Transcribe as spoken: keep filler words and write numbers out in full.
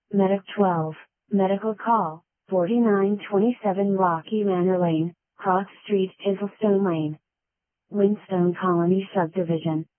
Medic twelve, Medical Call, forty-nine twenty-seven Rocky Manor Lane, Cross Street, Hazelstone Lane. Windstone Colony Subdivision.